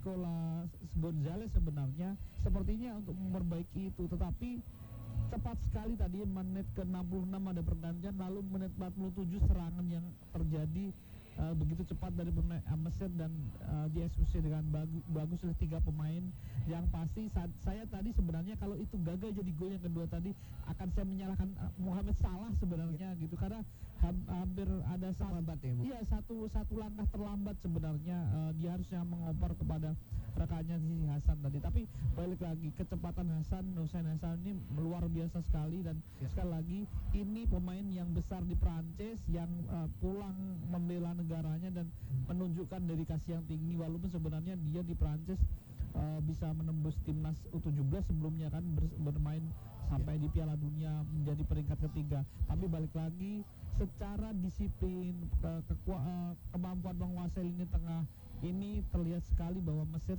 Nicolas Gonzalez sebenarnya sepertinya untuk memperbaiki itu, tetapi cepat sekali tadi menit ke 66 ada pergantian, lalu menit 47 serangan yang terjadi begitu cepat dari pemain Mesir dan dieksekusi dengan bagus oleh 3 pemain. Yang pasti saya tadi sebenarnya kalau itu gagal jadi gol yang kedua tadi akan saya menyalahkan Mohamed Salah sebenarnya gitu, karena hampir ada terlambat ya, Bu? Iya, satu langkah terlambat sebenarnya. Dia harusnya mengoper kepada rekannya di Hasan tadi, tapi balik lagi kecepatan Hussein Hasan ini luar biasa sekali. Dan sekali lagi ini pemain yang besar di Prancis yang pulang membela negaranya dan menunjukkan dedikasi yang tinggi, walaupun sebenarnya dia di Prancis bisa menembus timnas U17 sebelumnya kan, bermain sampai di Piala Dunia menjadi peringkat ketiga. Tapi balik lagi secara disiplin, kemampuan menguasai lini tengah ini terlihat sekali bahwa Mesir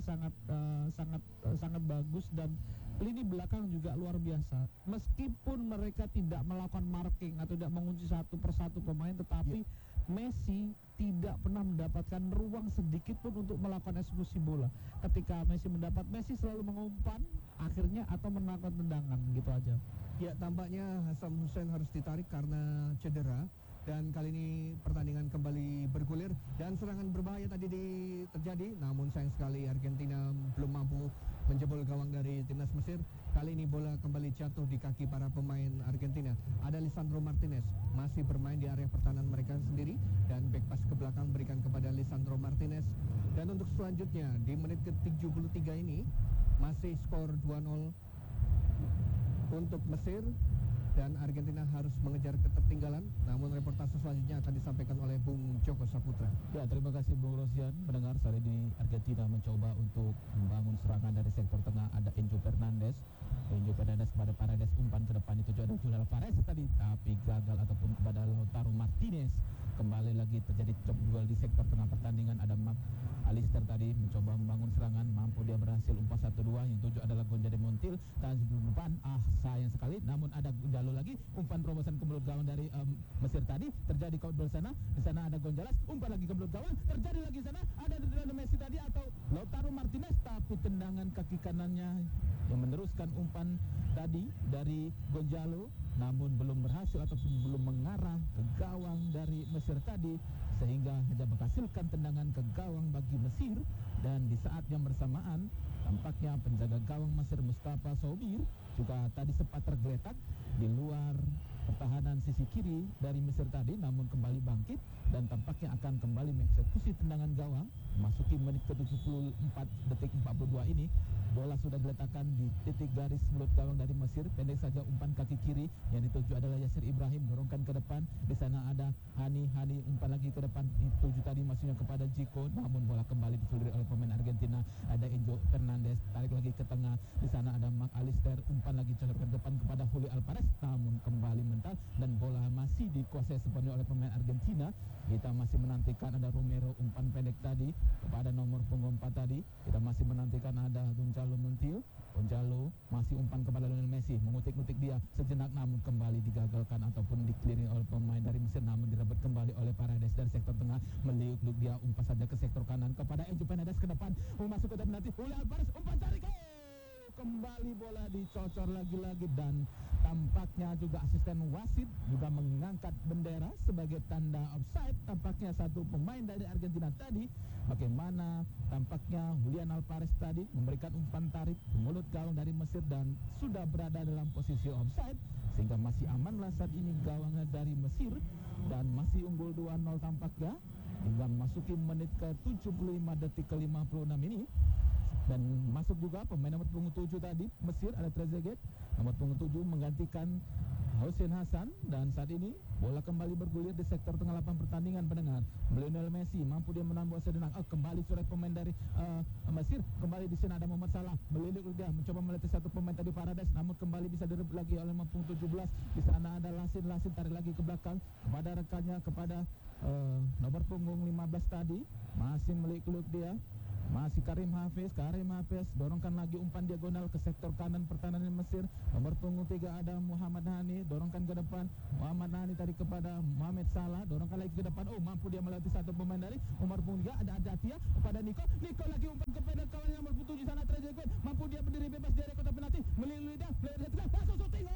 sangat bagus, dan lini belakang juga luar biasa. Meskipun mereka tidak melakukan marking atau tidak mengunci satu persatu pemain, tetapi Messi tidak pernah mendapatkan ruang sedikit pun untuk melakukan eksekusi bola. Ketika Messi mendapat, Messi selalu mengumpan akhirnya atau melakukan tendangan gitu aja. Ya, tampaknya Hasan Hussein harus ditarik karena cedera. Dan kali ini pertandingan kembali bergulir dan serangan berbahaya tadi terjadi, namun sayang sekali Argentina belum mampu menjebol gawang dari timnas Mesir. Kali ini bola kembali jatuh di kaki para pemain Argentina. Ada Lisandro Martinez masih bermain di area pertahanan mereka sendiri, dan back pass ke belakang berikan kepada Lisandro Martinez. Dan untuk selanjutnya di menit ke-73 ini masih skor 2-0 untuk Mesir, dan Argentina harus mengejar ketertinggalan. Namun reportase selanjutnya akan disampaikan oleh Bung Joko Saputra. Ya, terima kasih Bung Rosian. Mendengar saat ini Argentina mencoba untuk membangun serangan dari sektor tengah. Ada Enzo Fernandez kepada Paredes, umpan ke depan itu ada Julian Alvarez tadi, tapi gagal, ataupun kepada Lautaro Martinez. Kembali lagi terjadi chop duel di sektor tengah pertandingan. Ada Mark Alister tadi mencoba membangun serangan, mampu dia berhasil umpan 1-2. Yang tujuh adalah Gonzalo Montiel dan di depan sayang sekali, namun ada Gonzalo lagi, umpan terobosan ke mulut gawang dari Mesir tadi, terjadi kau di sana ada Gonzalez, umpan lagi ke mulut gawang, terjadi lagi sana ada Messi tadi atau Lautaro Martinez, tapi tendangan kaki kanannya yang meneruskan umpan tadi dari Gonzalo, namun belum berhasil ataupun belum mengarah ke gawang dari Mesir tadi, sehingga hanya menghasilkan tendangan ke gawang bagi Mesir. Dan di saat yang bersamaan tampaknya penjaga gawang Mesir Mustafa Soubir juga tadi sempat tergeletak di luar pertahanan sisi kiri dari Mesir tadi, namun kembali bangkit dan tampaknya akan kembali mengeksekusi tendangan gawang. Masuki menit ke-74 detik 42 ini, bola sudah diletakkan di titik garis mulut gawang dari Mesir. Pendek saja umpan kaki kiri, yang dituju adalah Yasir Ibrahim, dorongkan ke depan. Di sana ada Hani umpan lagi ke depan, dituju tadi masuknya kepada Zico, namun bola kembali dicuri oleh pemain Argentina. Ada Enzo Fernandez, tarik lagi ke tengah. Di sana ada Mark Alister, umpan lagi ke depan kepada Julio Alvarez, namun kembali mental dan bola masih dikuasai sepenuhnya oleh pemain Argentina. Kita masih menantikan ada Romero, umpan pendek tadi kepada nomor punggung 4 tadi. Kita masih menantikan ada Gonzalo Montiel. Gonzalo masih umpan kepada Lionel Messi, mengutik-ngutik dia sejenak, namun kembali digagalkan ataupun dikelilingi oleh pemain dari Mesir, namun direbut kembali oleh Paredes dari sektor tengah. Meliuk-liuk dia, umpan saja ke sektor kanan kepada Enzo Fernandez ke depan, masuk ke dalam nanti Julio Alvarez, umpan tarik kembali, bola dicocor lagi-lagi, dan tampaknya juga asisten wasit juga mengangkat bendera sebagai tanda offside. Tampaknya satu pemain dari Argentina tadi, bagaimana tampaknya Julian Alvarez tadi memberikan umpan tarik ke mulut gawang dari Mesir dan sudah berada dalam posisi offside, sehingga masih amanlah saat ini gawangnya dari Mesir dan masih unggul 2-0 tampaknya hingga memasuki menit ke-75 detik ke-56 ini. Dan masuk juga pemain nomor punggung 7 tadi Mesir, ada Trezeguet, nomor punggung 7 menggantikan Hussein Hasan. Dan saat ini bola kembali bergulir di sektor tengah lapangan pertandingan. Pendengar, Lionel Messi mampu dia menambah sedenang. Kembali coret pemain dari Mesir. Kembali di sini ada Muhammad Salah, melilit dia mencoba melatih satu pemain tadi Paredes, namun kembali bisa direbut lagi oleh nomor punggung 17. Di sana ada Lasin tarik lagi ke belakang kepada rekannya, kepada nomor punggung 15 tadi, masih melilit dia. Masih Karim Hafiz, dorongkan lagi umpan diagonal ke sektor kanan pertahanan Mesir. Nomor punggung 3 ada Muhammad Hani, dorongkan ke depan. Muhammad Hani tadi kepada Mohamed Salah, dorongkan lagi ke depan. Mampu dia melatih satu pemain dari nomor punggung 3, ada Adjatia kepada Nico lagi umpan kepada kawan melalui lidah, player tengah, masuk shooting.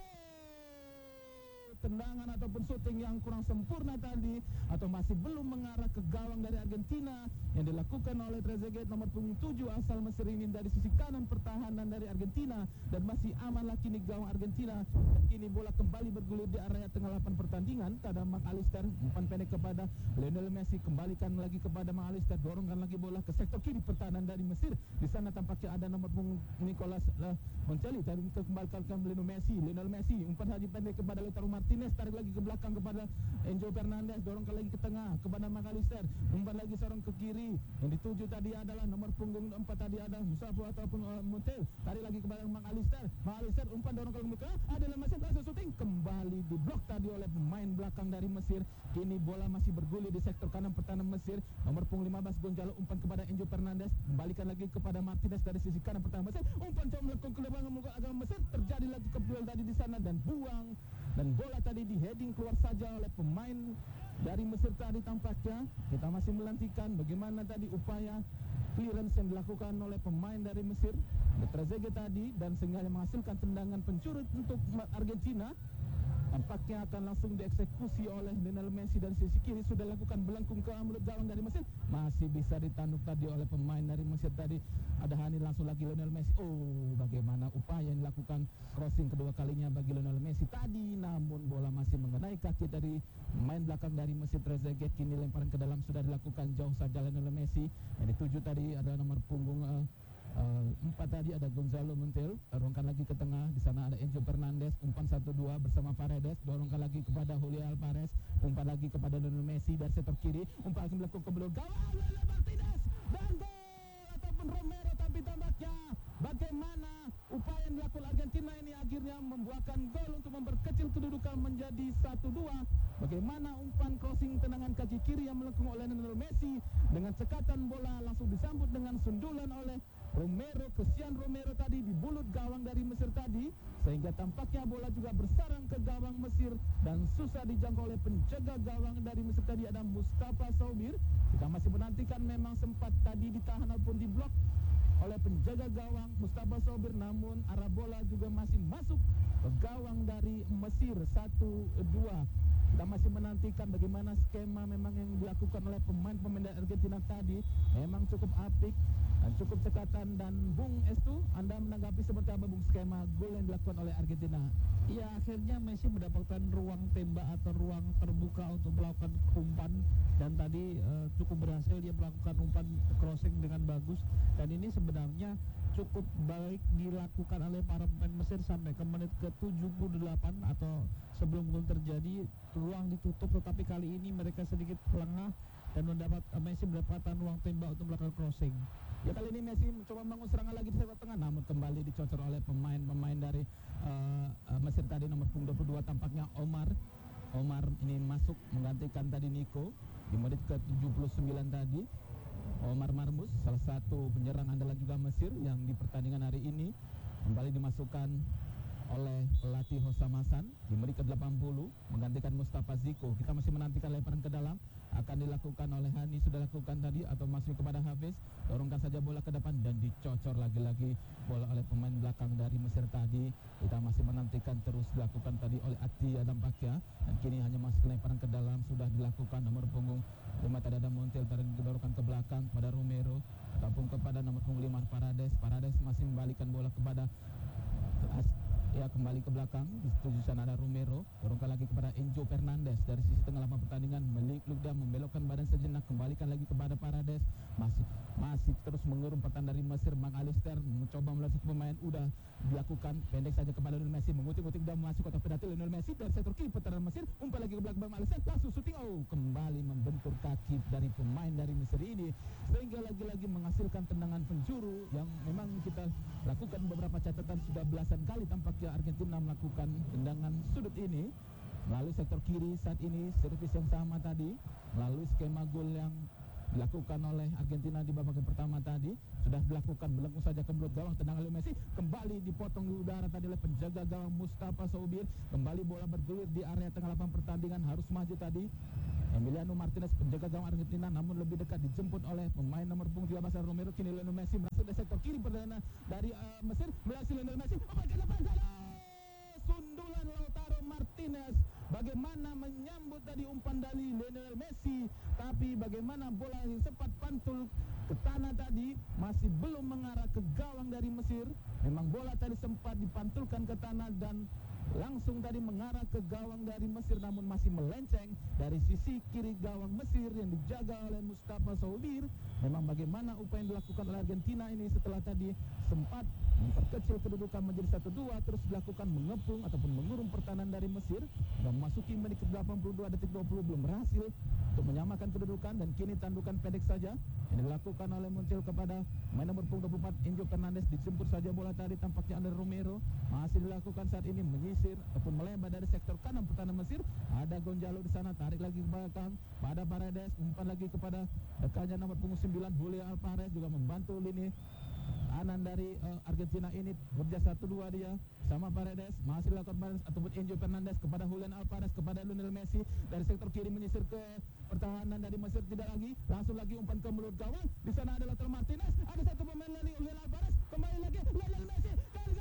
Tendangan ataupun shooting yang kurang sempurna tadi atau masih belum mengarah ke gawang dari Argentina yang dilakukan oleh Trezeguet nomor punggung 7 asal Mesir ini dari sisi kanan pertahanan dari Argentina, dan masih amanlah kini gawang Argentina. Dan kini bola kembali bergulir di area tengah lapangan pertandingan. Tada McAllister, umpan pendek kepada Lionel Messi, kembalikan lagi kepada McAllister, dorongkan lagi bola ke sektor kiri pertahanan dari Mesir. Di sana tampaknya ada nomor punggung Nicolas Moncelli, tadi kembalikan Lionel Messi, umpan haji pendek kepada Lautaro Martinez, tarik lagi ke belakang kepada Enzo Fernandez, dorongkan lagi ke tengah kepada McAllister, umpan lagi seorang ke kiri, yang dituju tadi adalah nomor punggung 4 tadi ada Musafu ataupun Montel, tarik lagi kepada McAllister, umpan dorong ke belakang, adalah Messi, langsung shooting, kembali diblok tadi oleh pemain belakang dari Mesir. Kini bola masih bergulir di sektor kanan pertahanan Mesir, nomor punggung 15 Gonzalo, umpan kepada Enzo Fernandez, kembalikan lagi kepada Martinez dari sisi kanan pertahanan Mesir, umpan coba melakukan ke belakang agama Mesir, terjadi lagi keduel tadi di sana dan buang, dan bola tadi di heading keluar saja oleh pemain dari Mesir tadi. Tampaknya kita masih menantikan bagaimana tadi upaya clearance yang dilakukan oleh pemain dari Mesir, Trezeguet tadi, dan sehingga menghasilkan tendangan pencuri untuk Argentina. Tampaknya akan langsung dieksekusi oleh Lionel Messi dari sisi kiri, sudah lakukan belengkung ke mulut gawang dari Mesir, masih bisa ditanduk tadi oleh pemain dari Mesir tadi. Ada Hani, langsung lagi Lionel Messi. Bagaimana upaya yang dilakukan crossing kedua kalinya bagi Lionel Messi tadi, namun bola masih mengenai kaki dari main belakang dari Mesir Trezeguet. Kini lemparan ke dalam sudah dilakukan jauh saja Lionel Messi. Yang dituju tadi adalah nomor punggung 4 tadi ada Gonzalo Montiel, dorongkan lagi ke tengah, di sana ada Enzo Fernandez, umpan 1-2 bersama Paredes, dorongkan lagi kepada Julian Alvarez, umpan lagi kepada Lionel Messi dari sektor kiri, umpan lagi melakukan ke belakang gawang oleh Martinez, dan gol ataupun Romero. Tapi tampaknya bagaimana upaya yang dilakukan Argentina ini akhirnya membuahkan gol untuk memperkecil kedudukan menjadi 1-2. Bagaimana umpan crossing tendangan kaki kiri yang melengkung oleh Lionel Messi, dengan cekatan bola langsung disambut dengan sundulan oleh Cristiano Romero tadi di bulut gawang dari Mesir tadi, sehingga tampaknya bola juga bersarang ke gawang Mesir dan susah dijangkau oleh penjaga gawang dari Mesir tadi ada Mustafa Saubir. Kita masih menantikan, memang sempat tadi ditahan ataupun diblok oleh penjaga gawang Mustafa Saubir, namun arah bola juga masih masuk ke gawang dari Mesir. 1-2. Kita masih menantikan bagaimana skema memang yang dilakukan oleh pemain-pemain dari Argentina tadi, memang cukup apik dan cukup cekatan. Dan Bung Estu, Anda menanggapi seperti apa Bung skema gol yang dilakukan oleh Argentina? Ya, akhirnya Messi mendapatkan ruang tembak atau ruang terbuka untuk melakukan umpan, dan tadi cukup berhasil dia melakukan umpan crossing dengan bagus, dan ini sebenarnya cukup baik dilakukan oleh para pemain Mesir sampai ke menit ke-78 atau sebelum gol terjadi. Ruang ditutup, tetapi kali ini mereka sedikit lengah dan Messi mendapatkan ruang tembak untuk melakukan crossing. Ya, kali ini Messi mencoba membangun serangan lagi di sektor tengah, namun kembali dicocor oleh pemain dari Mesir tadi, nomor punggung 22 tampaknya Omar ini masuk menggantikan tadi Nico di menit ke-79 tadi. Omar Marmus, salah satu penyerang andalan juga Mesir yang di pertandingan hari ini, kembali dimasukkan oleh pelatih Hossam Hassan di menit ke-80 menggantikan Mustafa Ziko. Kita masih menantikan lemparan ke dalam akan dilakukan oleh Hani, sudah lakukan tadi, atau masih kepada Hafiz, dorongkan saja bola ke depan dan dicocor lagi-lagi bola oleh pemain belakang dari Mesir tadi. Kita masih menantikan terus dilakukan tadi oleh Atia Dampakya, dan kini hanya masuk lemparan ke dalam sudah dilakukan nomor punggung 5 tadi ada Montiel, didorongkan ke belakang kepada Romero ataupun kepada nomor punggung 5 Paredes masih membalikan bola kepada kembali ke belakang. Di tujuh sana ada Romero, dorongkan lagi kepada Enzo Fernandez dari sisi tengah lapangan pertandingan, ludah membelokkan badan sejenak, kembalikan lagi kepada Paredes, masih terus mengurung pertahanan dari Mesir. McAllister mencoba melalui pemain, udah dilakukan pendek saja kepada Lionel Messi, mengutik-utik dan masuk kotak penalti. Lionel Messi dari sektor kiri pertahanan Mesir, umpan lagi ke belakang McAllister, langsung shooting, kembali membentur kaki dari pemain dari Mesir ini, sehingga lagi-lagi menghasilkan tendangan penjuru yang memang kita lakukan beberapa catatan sudah belasan kali tampaknya Argentina melakukan tendangan sudut ini melalui sektor kiri. Saat ini servis yang sama tadi melalui skema gol yang dilakukan oleh Argentina di babak yang pertama tadi. Sudah dilakukan, melengkung saja ke mulut gawang, tendangan Lionel Messi kembali dipotong di udara tadi oleh penjaga gawang Mustafa Soubir. Kembali bola bergulir di area tengah lapangan pertandingan, harus maju tadi Emiliano Martinez, penjaga gawang Argentina, namun lebih dekat dijemput oleh pemain nomor punggung 13 Romero. Kini Lionel Messi berhasil dari sektor kiri perdana dari Mesir, berhasil Lionel Messi ke depan sana. Sundulan Lautaro Martinez. Bagaimana menyambut tadi umpan dari Lionel Messi, tapi bagaimana bola yang sempat pantul ke tanah tadi masih belum mengarah ke gawang dari Mesir. Memang bola tadi sempat dipantulkan ke tanah dan langsung tadi mengarah ke gawang dari Mesir, namun masih melenceng dari sisi kiri gawang Mesir yang dijaga oleh Mustafa Soubir. Memang bagaimana upaya yang dilakukan oleh Argentina ini setelah tadi sempat memperkecil kedudukan menjadi 1-2, terus dilakukan mengepung ataupun mengurung pertahanan dari Mesir dan memasuki menit ke-82 detik 20 belum berhasil untuk menyamakan kedudukan, dan kini tandukan pendek saja yang dilakukan oleh Montiel kepada main nomor punggung 24 Enzo Fernandez. Dijemput saja bola tadi, tampaknya Ander Romero masih dilakukan saat ini menyisir ataupun melebar dari sektor kanan pertahanan Mesir. Ada Gonzalo di sana, tarik lagi ke belakang pada Paredes, umpan lagi kepada rekannya nomor punggung 9 Julian Alvarez, juga membantu lini kanan dari Argentina ini. Bekerja 1-2 dia sama Paredes, masih dilakukan Paredes ataupun Enzo Fernandez kepada Julian Alvarez, kepada Lionel Messi dari sektor kiri menyisir ke pertahanan dari Mesir. Tidak lagi, langsung lagi umpan ke mulut gawang. Di sana ada Lautaro Martinez, ada satu pemain lagi Julian Alvarez, kembali lagi Lionel Messi,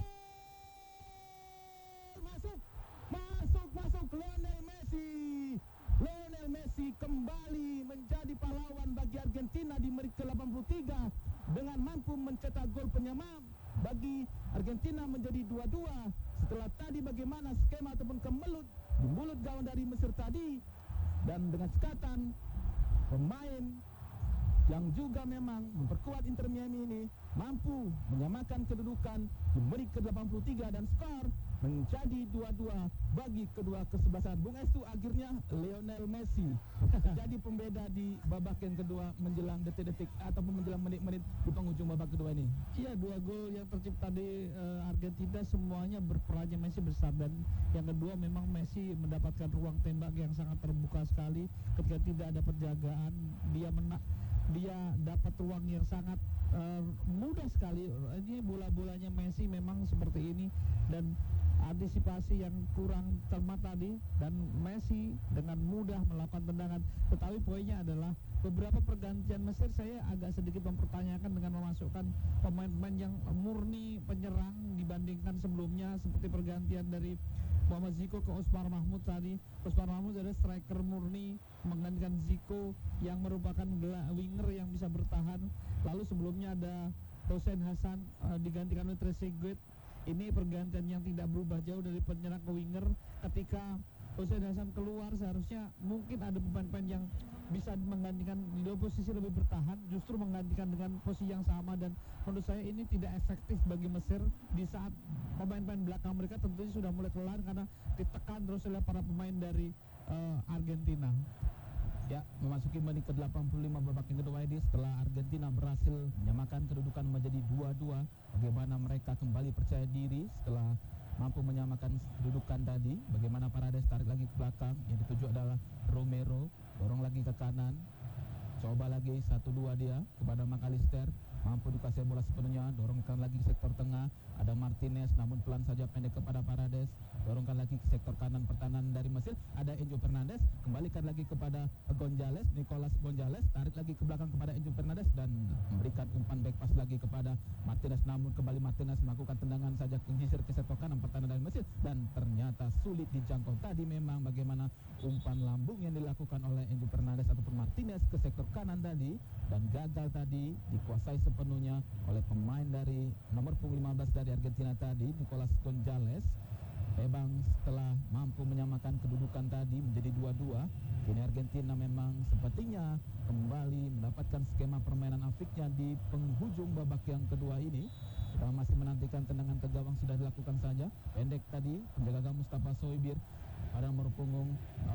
masuk Lionel Messi. Lionel Messi kembali menjadi pahlawan bagi Argentina di menit ke-83 dengan mampu mencetak gol penyama bagi Argentina menjadi 2-2 setelah tadi bagaimana skema ataupun kemelut di mulut gawang dari Mesir tadi, dan dengan sekatan pemain yang juga memang memperkuat Inter Miami ini mampu menyamakan kedudukan di menit ke-83 dan skor menjadi 2-2 bagi kedua kesebelasan. Bung Estu, akhirnya Lionel Messi jadi pembeda di babak yang kedua menjelang detik-detik ataupun menjelang menit-menit di penghujung babak kedua ini. Iya, 2 gol yang tercipta di Argentina semuanya berperannya Messi besar, dan yang kedua memang Messi mendapatkan ruang tembak yang sangat terbuka sekali ketika tidak ada penjagaan. Dia dapat ruang yang sangat mudah sekali. Ini bola-bolanya Messi memang seperti ini, dan antisipasi yang kurang cermat tadi, dan Messi dengan mudah melakukan tendangan. Tetapi poinnya adalah beberapa pergantian Mesir saya agak sedikit mempertanyakan dengan memasukkan pemain-pemain yang murni penyerang dibandingkan sebelumnya, seperti pergantian dari Muhammad Zico ke Ousmane Mahmoud tadi. Ousmane Mahmoud adalah striker murni menggantikan Zico yang merupakan winger yang bisa bertahan. Lalu sebelumnya ada Hussein Hassan digantikan oleh Trezeguet. Ini pergantian yang tidak berubah jauh dari penyerang ke winger. Ketika Hussein Hassan keluar, seharusnya mungkin ada pemain-pemain yang bisa menggantikan di dua posisi lebih bertahan, justru menggantikan dengan posisi yang sama, dan menurut saya ini tidak efektif bagi Mesir di saat pemain-pemain belakang mereka tentunya sudah mulai kelar karena ditekan terus oleh para pemain dari Argentina. Ya, memasuki menit ke-85 babak yang kedua ini setelah Argentina berhasil menyamakan kedudukan menjadi 2-2. Bagaimana mereka kembali percaya diri setelah mampu menyamakan kedudukan tadi. Bagaimana Paredes tarik lagi ke belakang, yang dituju adalah Romero, dorong lagi ke kanan, coba lagi 1-2 dia kepada McAllister, mampu dikasih bola sepenuhnya, dorongkan lagi ke sektor tengah, ada Martinez namun pelan saja pendek kepada Paredes, dorongkan lagi ke sektor kanan pertahanan dari Mesir, ada Enzo Fernandez, kembalikan lagi kepada Nicolas Gonzalez, tarik lagi ke belakang kepada Enzo Fernandez dan memberikan umpan back pass lagi kepada Martinez, namun kembali Martinez melakukan tendangan saja menyisir ke sektor kanan pertahanan dari Mesir dan ternyata sulit dijangkau. Tadi memang bagaimana umpan lambung yang dilakukan oleh Enzo Fernandez ataupun Martinez ke sektor kanan tadi dan gagal tadi dikuasai sepenuhnya oleh pemain dari nomor punggung 15 dari Argentina tadi, Nicolas Gonzalez. Memang setelah mampu menyamakan kedudukan tadi menjadi 2-2, kini Argentina memang sepertinya kembali mendapatkan skema permainan afiknya di penghujung babak yang kedua ini. Kita masih menantikan tendangan ke gawang sudah dilakukan saja. Pendek tadi penjaga gawang Mustafa Soibir pada nomor punggung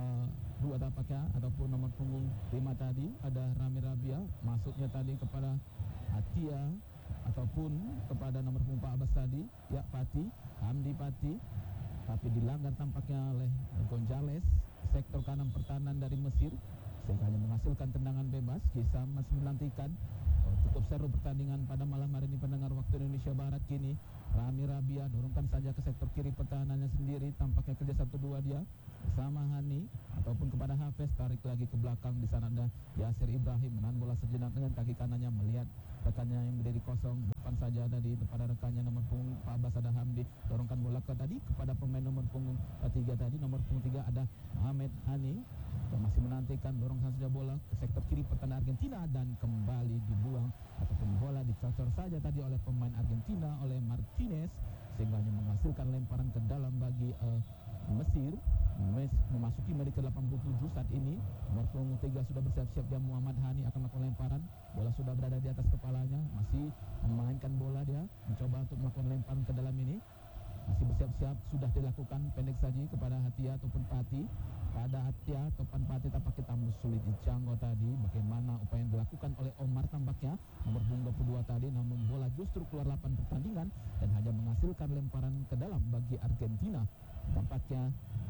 2 tampaknya ataupun nomor punggung 5 tadi ada Rami Rabia, masuknya tadi kepada Atia ataupun kepada nomor punggung 14 tadi ya Hamdi Pati, tapi dilanggar tampaknya oleh Gonzalez sektor kanan pertahanan dari Mesir. sehingga hanya menghasilkan tendangan bebas. Kita masih menantikan cukup seru pertandingan pada malam hari ini pendengar waktu Indonesia Barat. Kini Rami Rabia dorongkan saja ke sektor kiri pertahanannya sendiri, tampaknya kerja 1-2 dia sama Hani ataupun kepada Hafez, tarik lagi ke belakang. Di sana ada Yasir Ibrahim menahan bola sejenak dengan kaki kanannya, melihat rekannya yang berdiri kosong depan saja ada di kepada rekannya nomor punggung 14 ada Hamdi, dorongkan bola ke tadi kepada pemain nomor punggung 3 tadi, nomor punggung 3 ada Ahmed Hani. Kita masih menantikan dorong saja bola ke sektor kiri pertahanan Argentina dan kembali dibuang ataupun bola dicocor saja tadi oleh pemain Argentina oleh Martinez, sehingga hanya menghasilkan lemparan ke dalam bagi Mesir. Memasuki menit ke-87 saat ini. Nomor punggung 3 sudah bersiap-siap dia, Muhammad Hani akan melakukan lemparan. Bola sudah berada di atas kepalanya, masih memainkan bola dia, mencoba untuk melakukan lemparan ke dalam ini. Masih bersiap-siap, sudah dilakukan pendek saja kepada Hatia ataupun Pati. Pada Hatia ataupun Pati tampaknya tambah sulit dijangkau tadi. Bagaimana upaya yang dilakukan oleh Omar tampaknya nomor punggung 22 tadi, namun bola justru keluar lapan pertandingan dan hanya menghasilkan lemparan ke dalam bagi Argentina. Tampaknya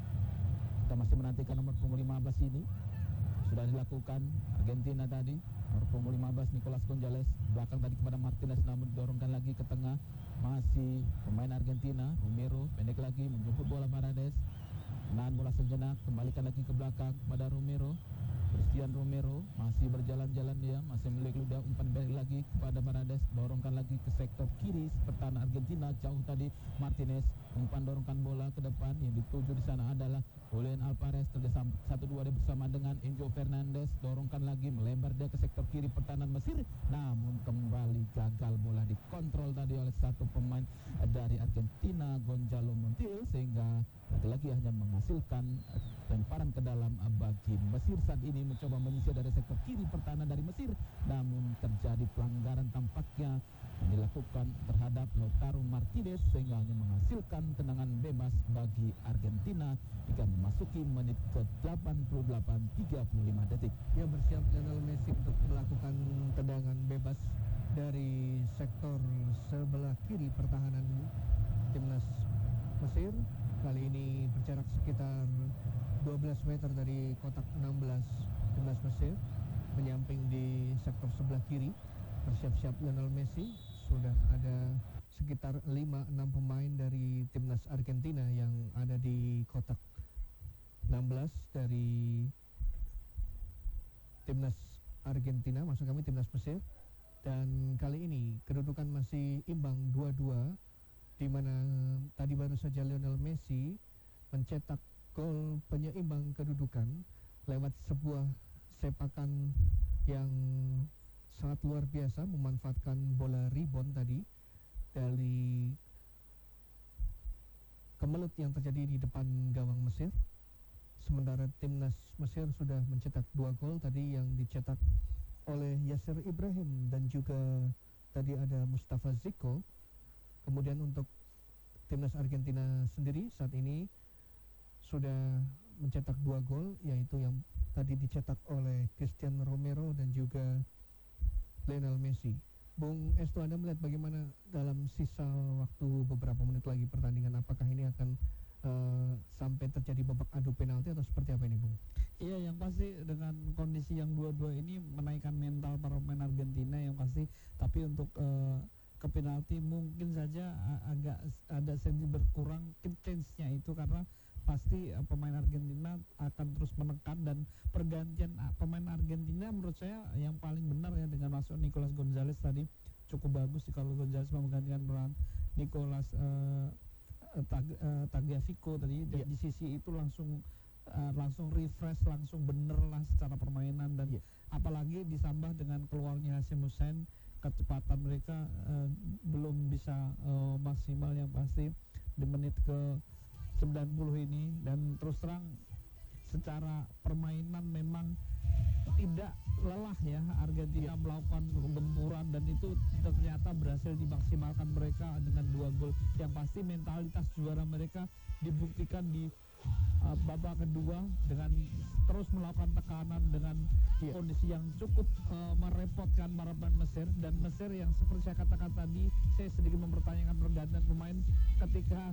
kita masih menantikan nomor punggung 15 ini. Sudah dilakukan Argentina tadi, nomor punggung 15 Nicolas Gonzalez belakang tadi kepada Martinez, namun didorongkan lagi ke tengah. Masih pemain Argentina, Romero pendek lagi menjemput bola Paredes, menahan bola sejenak, kembalikan lagi ke belakang kepada Romero. Christian Romero masih berjalan-jalan dia, masih melihat ludah, umpan balik lagi kepada Paredes, dorongkan lagi ke sektor kiri pertahanan Argentina. Jauh tadi Martinez, umpan dorongkan bola ke depan, yang dituju di sana adalah Julian Alvarez, kerja 1-2 dia bersama dengan Enzo Fernandez, dorongkan lagi melebar dia ke sektor kiri pertahanan Mesir, namun kembali gagal, bola dikontrol tadi oleh satu pemain dari Argentina, Gonzalo Montiel, sehingga lagi-lagi hanya menghasilkan lemparan ke dalam bagi Mesir. Saat ini mencoba menyisir dari sektor kiri pertahanan dari Mesir, namun terjadi pelanggaran tampaknya yang dilakukan terhadap Lautaro Martinez, sehingga hanya menghasilkan tendangan bebas bagi Argentina hingga memasuki menit ke-88 35 detik. Ya, bersiap Lionel Messi untuk melakukan tendangan bebas dari sektor sebelah kiri pertahanan timnas Mesir. Kali ini berjarak sekitar 12 meter dari kotak 16 timnas Mesir, menyamping di sektor sebelah kiri. Bersiap-siap Lionel Messi. Sudah ada sekitar 5-6 pemain dari timnas Argentina yang ada di kotak 16 dari timnas Argentina, maksud kami timnas Mesir. Dan kali ini kedudukan masih imbang 2-2, di mana tadi baru saja Lionel Messi mencetak gol penyeimbang kedudukan lewat sebuah sepakan yang sangat luar biasa, memanfaatkan bola rebound tadi dari kemelut yang terjadi di depan gawang Mesir. Sementara timnas Mesir sudah mencetak 2 gol tadi yang dicetak oleh Yasir Ibrahim dan juga tadi ada Mustafa Ziko. Kemudian untuk timnas Argentina sendiri saat ini sudah mencetak 2 gol, yaitu yang tadi dicetak oleh Christian Romero dan juga Lionel Messi. Bung Esto, Anda melihat bagaimana dalam sisa waktu beberapa menit lagi pertandingan? Apakah ini akan sampai terjadi babak adu penalti atau seperti apa ini, Bung? Iya, yang pasti dengan kondisi yang 2-2 ini menaikkan mental para pemain Argentina yang pasti. Tapi untuk ke penalti mungkin saja agak ada sedikit berkurang chance-nya itu, karena pasti pemain Argentina akan terus menekan, dan pergantian pemain Argentina menurut saya yang paling benar ya dengan masuk Nicolas Gonzalez tadi cukup bagus kalau Gonzalez menggantikan peran Nicolas Tagliafico tadi di sisi itu langsung refresh, langsung bener lah secara permainan, dan apalagi ditambah dengan keluarnya Hasim Hussein, kecepatan mereka belum bisa maksimal yang pasti di menit ke 90 ini. Dan terus terang secara permainan memang tidak lelah ya Argentina melakukan gempuran, dan itu ternyata berhasil dimaksimalkan mereka dengan 2 gol. Yang pasti mentalitas juara mereka dibuktikan di babak kedua dengan terus melakukan tekanan dengan kondisi yang cukup merepotkan para pemain Mesir. Dan Mesir yang seperti saya katakan tadi, saya sedikit mempertanyakan pergantian pemain ketika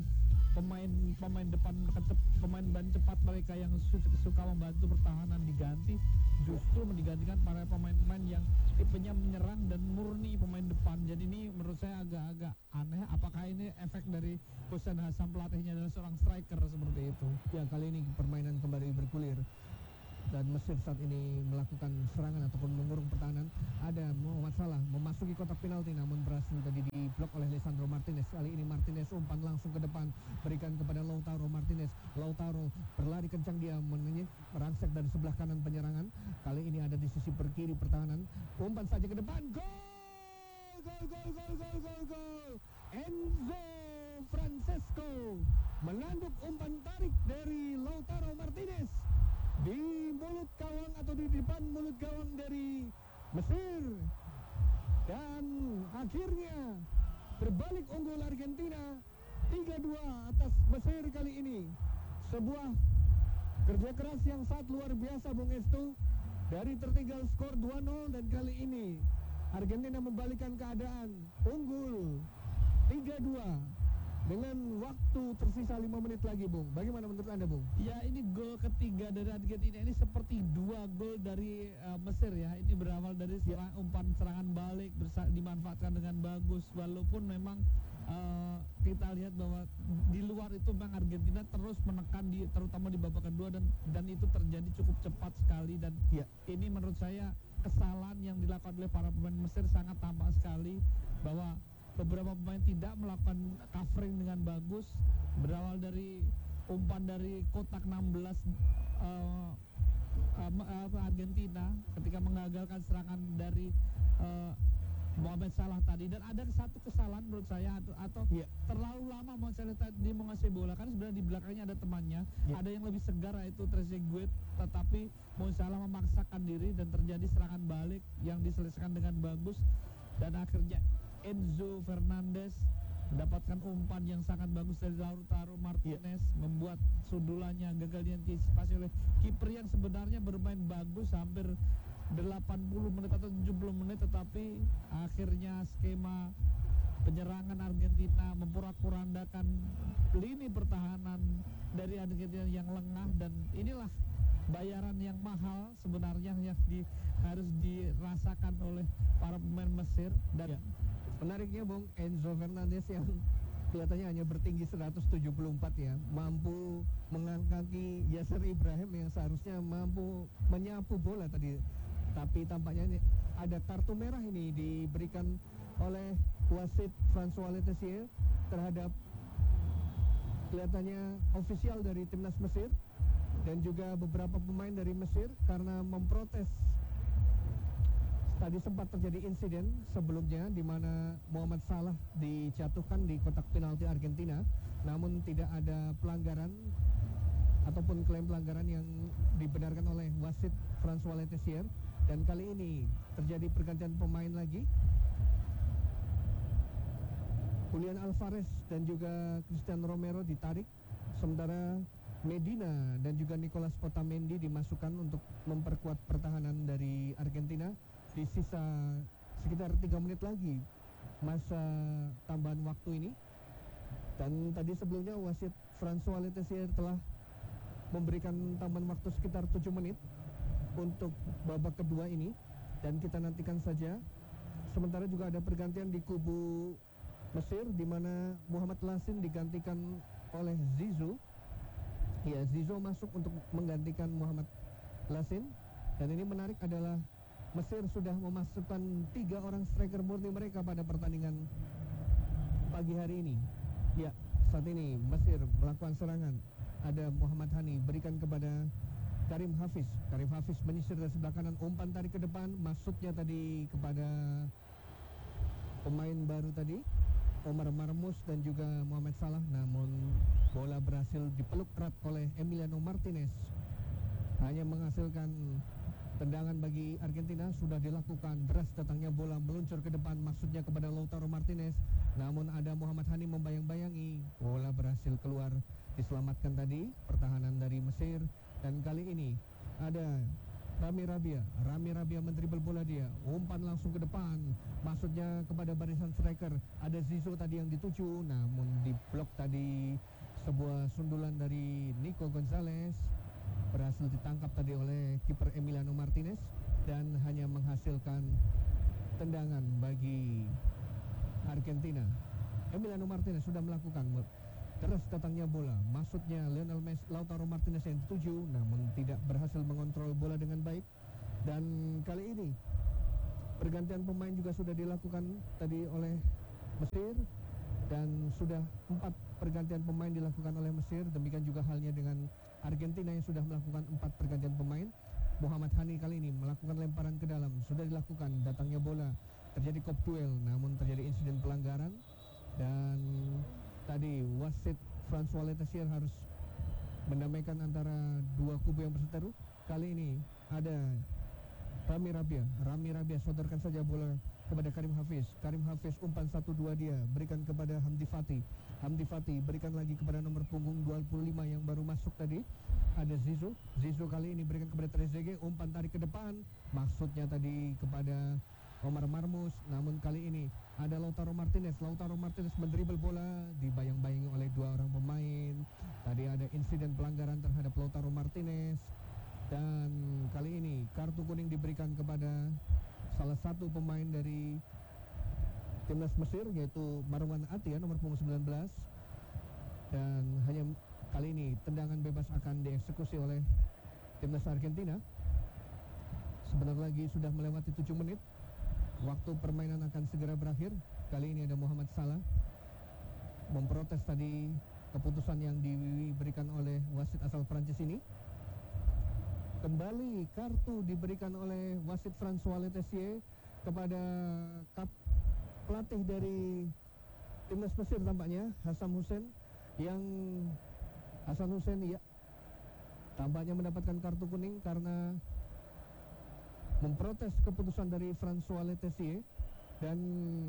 pemain depan pemain ban cepat mereka yang suka membantu pertahanan diganti. justru digantikan para pemain-pemain yang tipenya menyerang dan murni pemain depan. Jadi ini menurut saya agak-agak aneh. Apakah ini efek dari Hussein Hasan, pelatihnya adalah seorang striker seperti itu? Ya, kali ini permainan kembali bergulir dan Mesir saat ini melakukan serangan ataupun mengurung pertahanan. Ada Muhammad Salah memasuki kotak penalti namun berhasil tadi diblok oleh Lisandro Martinez. Kali ini Martinez umpan langsung ke depan, berikan kepada Lautaro Martinez. Lautaro berlari kencang, dia merangsek dari sebelah kanan penyerangan. Kali ini ada di sisi kiri pertahanan. Umpan saja ke depan, gol! Gol! Enzo Francesco menanduk umpan tarik dari Lautaro Martinez di mulut gawang atau di depan mulut gawang dari Mesir, dan akhirnya berbalik unggul Argentina 3-2 atas Mesir kali ini. Sebuah kerja keras yang sangat luar biasa, Bung Estu, dari tertinggal skor 2-0 dan kali ini Argentina membalikkan keadaan, unggul 3-2 dengan waktu tersisa 5 menit lagi, Bung. Bagaimana menurut Anda, Bung? Ya, ini gol ketiga dari Argentina ini seperti 2 gol dari Mesir ya. Ini berawal dari umpan serangan balik dimanfaatkan dengan bagus. Walaupun memang kita lihat bahwa di luar itu memang Argentina terus menekan terutama di babak kedua dan itu terjadi cukup cepat sekali dan ini menurut saya kesalahan yang dilakukan oleh para pemain Mesir sangat tampak sekali bahwa beberapa pemain tidak melakukan covering dengan bagus, berawal dari umpan dari kotak 16 Argentina ketika mengagalkan serangan dari Mohamed Salah tadi, dan ada satu kesalahan menurut saya atau terlalu lama Mohamed Salah tadi menguasai bola, kan sebenarnya di belakangnya ada temannya, ada yang lebih segar yaitu Trezeguet, tetapi Mohamed Salah memaksakan diri dan terjadi serangan balik yang diselesaikan dengan bagus dan akhirnya Enzo Fernandez mendapatkan umpan yang sangat bagus dari Lautaro Martinez, membuat sundulannya gagal diantisipasi oleh kiper yang sebenarnya bermain bagus hampir 80 menit atau 70 menit, tetapi akhirnya skema penyerangan Argentina memporak-porandakan lini pertahanan dari Argentina yang lengah, dan inilah bayaran yang mahal sebenarnya yang harus dirasakan oleh para pemain Mesir. Dan menariknya, Bung, Enzo Fernandez yang kelihatannya hanya bertinggi 174 ya, mampu mengangkaki Yasser Ibrahim yang seharusnya mampu menyapu bola tadi, tapi tampaknya ini ada kartu merah ini diberikan oleh wasit François Letessier terhadap kelihatannya ofisial dari timnas Mesir dan juga beberapa pemain dari Mesir karena memprotes. Tadi sempat terjadi insiden sebelumnya di mana Mohamed Salah dijatuhkan di kotak penalti Argentina, namun tidak ada pelanggaran ataupun klaim pelanggaran yang dibenarkan oleh wasit François Letessier. Dan kali ini terjadi pergantian pemain lagi. Julian Alvarez dan juga Cristian Romero ditarik, sementara Medina dan juga Nicolas Otamendi dimasukkan untuk memperkuat pertahanan dari Argentina. Di sisa sekitar 3 menit lagi masa tambahan waktu ini, dan tadi sebelumnya wasit François Letessier telah memberikan tambahan waktu sekitar 7 menit untuk babak kedua ini, dan kita nantikan saja. Sementara juga ada pergantian di kubu Mesir di mana Muhammad Lassin digantikan oleh Zizou. Ya, Zizou masuk untuk menggantikan Muhammad Lassin, dan ini menarik adalah Mesir sudah memasukkan 3 orang striker murni mereka pada pertandingan pagi hari ini. Ya, saat ini Mesir melakukan serangan. Ada Muhammad Hani berikan kepada Karim Hafiz. Karim Hafiz menyisir dari sebelah kanan, umpan tarik ke depan, masuknya tadi kepada pemain baru tadi, Omar Marmous dan juga Mohamed Salah, namun bola berhasil dipeluk erat oleh Emiliano Martinez. Hanya menghasilkan tendangan bagi Argentina. Sudah dilakukan, deras datangnya bola meluncur ke depan, maksudnya kepada Lautaro Martinez, namun ada Muhammad Hani membayang-bayangi, bola berhasil keluar, diselamatkan tadi pertahanan dari Mesir. Dan kali ini ada Rami Rabia mendribel bola, dia umpan langsung ke depan, maksudnya kepada barisan striker, ada Zizou tadi yang dituju, namun diblok tadi sebuah sundulan dari Nico Gonzalez. berhasil ditangkap tadi oleh kiper Emiliano Martinez dan hanya menghasilkan tendangan bagi Argentina. Emiliano Martinez sudah melakukan terus datangnya bola, maksudnya Lautaro Martinez yang dituju, namun tidak berhasil mengontrol bola dengan baik. Dan kali ini pergantian pemain juga sudah dilakukan tadi oleh Mesir, dan sudah 4 pergantian pemain dilakukan oleh Mesir. Demikian juga halnya dengan Argentina yang sudah melakukan 4 pergantian pemain. Muhammad Hani kali ini melakukan lemparan ke dalam, sudah dilakukan, datangnya bola, terjadi kop duel, namun terjadi insiden pelanggaran. Dan tadi wasit François Letessier harus mendamaikan antara dua kubu yang berseteru. Kali ini ada Rami Rabia sodorkan saja bola kepada Karim Hafiz umpan 1-2 dia berikan kepada Hamdi Fati berikan lagi kepada nomor punggung 25 yang baru masuk tadi, ada Zizou kali ini berikan kepada Trezeguet, umpan tarik ke depan, maksudnya tadi kepada Omar Marmus, namun kali ini ada Lautaro Martinez mendribel bola, dibayang-bayangi oleh 2 orang pemain. Tadi ada insiden pelanggaran terhadap Lautaro Martinez, dan kali ini kartu kuning diberikan kepada salah satu pemain dari timnas Mesir, yaitu Marwan Atia nomor punggung 19. Dan hanya kali ini tendangan bebas akan dieksekusi oleh timnas Argentina. Sebentar lagi sudah melewati 7 menit. Waktu permainan akan segera berakhir. Kali ini ada Muhammad Salah memprotes tadi keputusan yang diberikan oleh wasit asal Prancis ini. Kembali kartu diberikan oleh wasit François Letessier kepada pelatih dari timnas Mesir tampaknya, Hasan Hussein, yang tampaknya mendapatkan kartu kuning karena memprotes keputusan dari François Letessier. Dan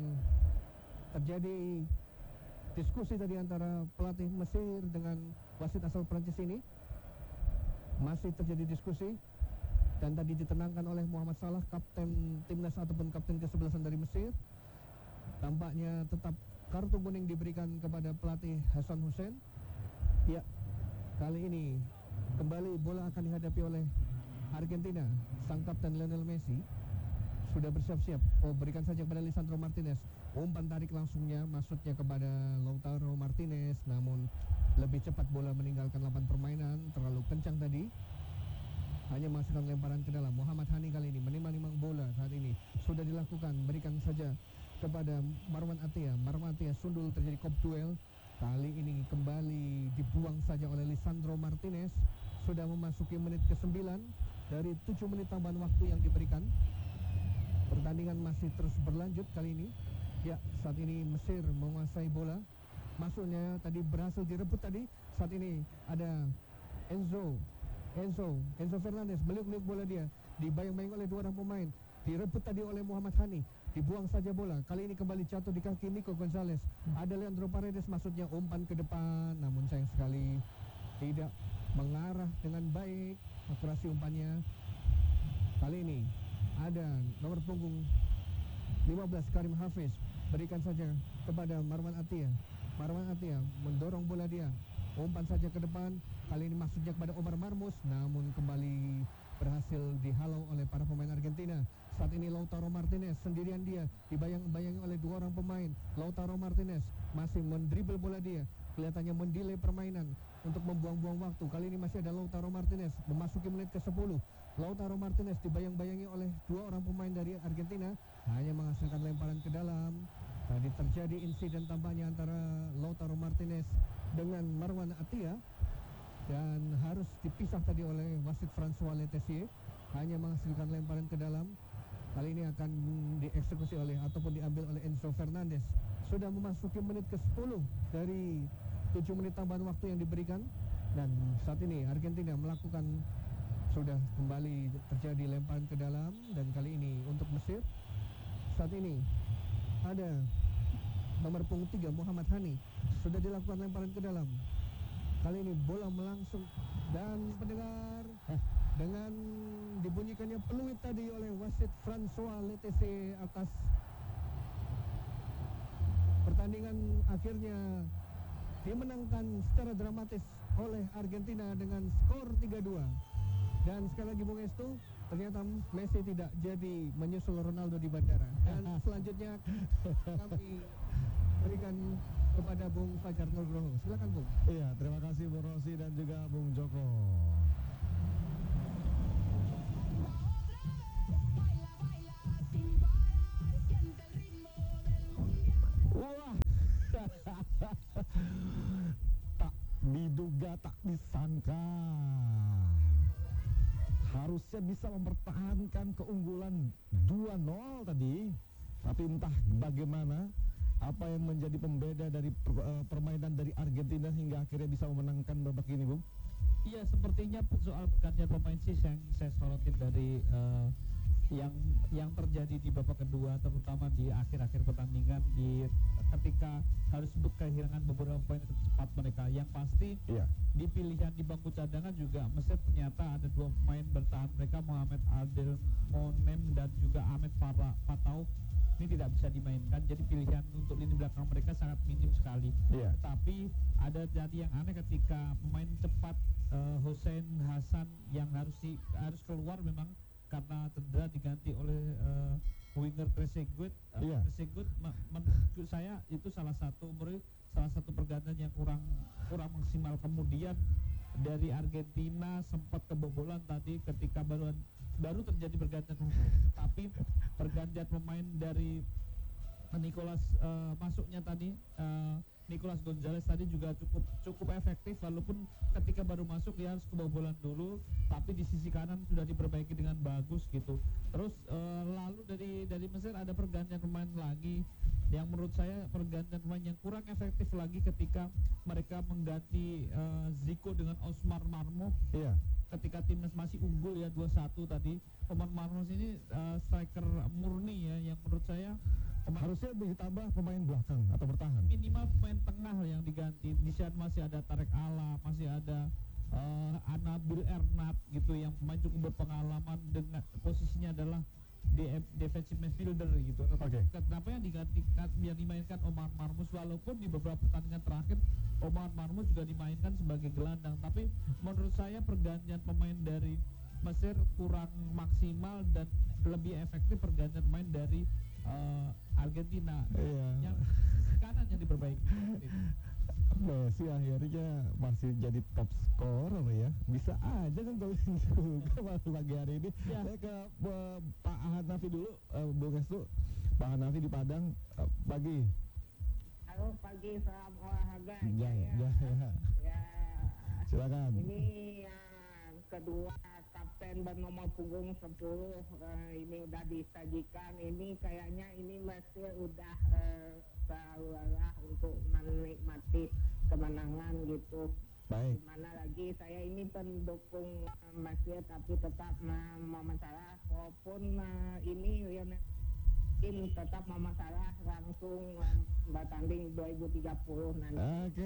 terjadi diskusi tadi antara pelatih Mesir dengan wasit asal Prancis ini. Masih terjadi diskusi, dan tadi ditenangkan oleh Muhammad Salah, kapten timnas ataupun kapten ke-11 dari Mesir. Tampaknya tetap kartu kuning diberikan kepada pelatih Hasan Hussein. Ya, kali ini kembali bola akan dihadapi oleh Argentina. Sang kapten Lionel Messi sudah bersiap-siap. Berikan saja kepada Lisandro Martinez. Umpan tarik langsungnya, maksudnya kepada Lautaro Martinez, namun lebih cepat bola meninggalkan lapangan permainan, terlalu kencang tadi. Hanya menghasilkan lemparan ke dalam. Muhammad Hani kali ini menimang-nimang bola saat ini. Sudah dilakukan, berikan saja kepada Marwan Atia sundul, terjadi kop duel. Kali ini kembali dibuang saja oleh Lisandro Martinez. Sudah memasuki menit ke-9 dari 7 menit tambahan waktu yang diberikan. Pertandingan masih terus berlanjut kali ini. Ya, saat ini Mesir menguasai bola. Maksudnya tadi berhasil direbut tadi. Saat ini ada Enzo Fernandes meliuk-liuk bola dia, dibayang-bayang oleh 2 orang pemain. Direbut tadi oleh Muhammad Hani, dibuang saja bola. Kali ini kembali jatuh di kaki Nico Gonzalez. Ada Leandro Paredes, maksudnya umpan ke depan, namun sayang sekali tidak mengarah dengan baik akurasi umpannya. Kali ini ada nomor punggung 15 Karim Hafiz, berikan saja kepada Marwan Atia mendorong bola dia, umpan saja ke depan. Kali ini maksudnya kepada Omar Marmus, namun kembali berhasil dihalau oleh para pemain Argentina. Saat ini Lautaro Martinez sendirian, dia dibayang-bayangi oleh 2 orang pemain. Lautaro Martinez masih mendribel bola dia, kelihatannya mendelay permainan untuk membuang-buang waktu. Kali ini masih ada Lautaro Martinez memasuki menit ke-10. Lautaro Martinez dibayang-bayangi oleh 2 orang pemain dari Argentina, hanya menghasilkan lemparan ke dalam. Tadi terjadi insiden tampaknya antara Lautaro Martinez dengan Marwan Atia, dan harus dipisah tadi oleh wasit François Letessier, hanya menghasilkan lemparan ke dalam. Kali ini akan dieksekusi oleh ataupun diambil oleh Enzo Fernandes. Sudah memasuki menit ke-10 dari 7 menit tambahan waktu yang diberikan, dan saat ini Argentina melakukan, sudah kembali terjadi lemparan ke dalam. Dan kali ini untuk Mesir, saat ini ada nomor punggung 3 Muhammad Hani, sudah dilakukan lemparan ke dalam. Kali ini bola melangsung, dan pendengar, dengan dibunyikannya peluit tadi oleh wasit François Letessier atas pertandingan akhirnya dimenangkan secara dramatis oleh Argentina dengan skor 3-2. Dan sekali lagi Bung Estu, ternyata Messi tidak jadi menyusul Ronaldo di bandara. Dan selanjutnya kami berikan kepada Bung Fajar Nugroho. Silakan Bung. Iya, terima kasih Bung Rosi dan juga Bung Joko. Wah, tak diduga, tak disangka. Harusnya bisa mempertahankan keunggulan 2-0 tadi. Tapi entah bagaimana, apa yang menjadi pembeda dari permainan dari Argentina hingga akhirnya bisa memenangkan babak ini, Bung? Iya, sepertinya soal pergantian pemain sih yang saya sorotin dari yang terjadi di babak kedua, terutama di akhir-akhir pertandingan ketika harus kehilangan beberapa poin cepat mereka. Yang pasti di pilihan di bangku cadangan juga Mesir ternyata ada 2 pemain bertahan mereka, Mohamed Abdelmonem dan juga Ahmed Fatau. Ini tidak bisa dimainkan, jadi pilihan untuk lini belakang mereka sangat minim sekali. Tapi ada jadi yang aneh ketika pemain cepat Hussein Hasan yang harus keluar memang karena cedera, diganti oleh winger Trezeguet. Trezeguet menurut saya itu salah satu pergantian yang kurang maksimal. Kemudian dari Argentina sempat kebobolan tadi ketika baru terjadi pergantian, tapi pergantian pemain dari Nicolas masuknya tadi Nicolas Gonzalez tadi juga cukup efektif, walaupun ketika baru masuk dia harus kebobolan dulu, tapi di sisi kanan sudah diperbaiki dengan bagus gitu. Terus lalu dari Mesir ada pergantian pemain lagi yang menurut saya pergantian pemain yang kurang efektif lagi ketika mereka mengganti Zico dengan Osmar Marmoush. Ketika timnas masih unggul ya 2-1 tadi, Omar Marmoush ini striker murni ya, yang menurut saya harusnya ditambah pemain belakang atau bertahan. Minimal pemain tengah yang diganti. Di sana masih ada Tarek Ala, masih ada Anabil Ernat gitu, yang pemain cukup berpengalaman dengan posisinya adalah defensive midfielder gitu. Kenapa yang dimainkan Omar Marmoush, walaupun di beberapa pertandingan terakhir Omar Marmoush juga dimainkan sebagai gelandang, tapi menurut saya pergantian pemain dari Mesir kurang maksimal dan lebih efektif pergantian pemain dari Argentina. Yang kanan yang diperbaiki. Messi akhirnya masih jadi top scorer ya. Bisa aja kan kalau juga waktu pagi hari ini. Saya ke Pak Hanafi dulu, Bung Estu. Pak Hanafi di Padang, pagi. Halo, pagi, salam olahraga. Ya. Silakan. Ini yang kedua, kapten bernomor punggung 10 ini udah disajikan. Ini kayaknya ini masih udah selalu lelah untuk menikmati kemenangan gitu. Baik. Dimana lagi saya ini pendukung Mesir, tapi tetap masalah walaupun ini Lionel Messi tetap masalah langsung bertanding 2030 nanti. Oke.